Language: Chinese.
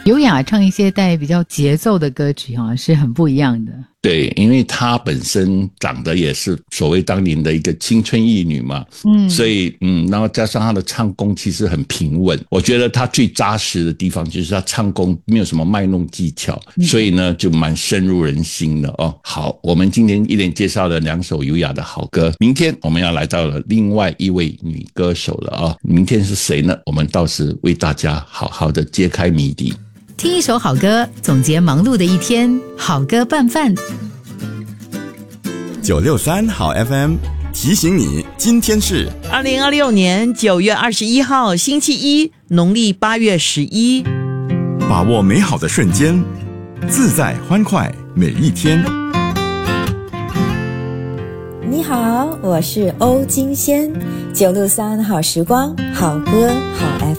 优雅唱一些带比较节奏的歌曲是很不一样的。 对，因为她本身长得也是所谓当年的一个青春玉女嘛，所以然后加上她的唱功其实很平稳，我觉得她最扎实的地方就是她唱功没有什么卖弄技巧，所以呢就蛮深入人心的哦。好，我们今天一连介绍了2首优雅的好歌，明天我们要来到了另外一位女歌手了啊，明天是谁呢？我们到时为大家好好的揭开谜底。 听一首好歌，总结忙碌的一天，好歌拌饭。 963好 FM 提醒你，今天是 2026年9月21号星期一，农历8月11。 把握美好的瞬间，自在欢快每一天。 你好，我是欧金仙，963好时光，好歌好 FM。